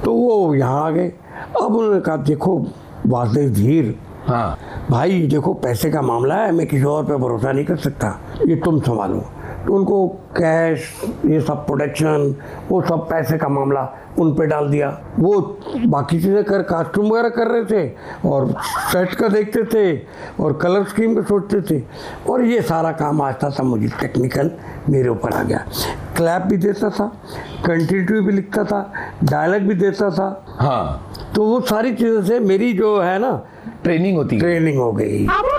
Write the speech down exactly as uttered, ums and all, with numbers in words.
तो वो यहाँ आ गए। अब उन्होंने कहा देखो वासुदेव धीर, हाँ भाई देखो पैसे का मामला है, मैं किसी और पे भरोसा नहीं कर सकता, ये तुम संभालो। तो उनको कैश, ये सब प्रोटेक्शन, वो सब पैसे का मामला उन पे डाल दिया। वो बाकी चीज़ें कर, कास्ट्यूम वगैरह कर रहे थे और सेट का देखते थे और कलर स्कीम का सोचते थे, और ये सारा काम आता था मुझे टेक्निकल मेरे ऊपर आ गया। क्लैप भी देता था, कंटिन्यूटी भी लिखता था, डायलॉग भी देता था। हाँ तो वो सारी चीज़ों से मेरी जो है ना ट्रेनिंग होती है। ट्रेनिंग हो गई।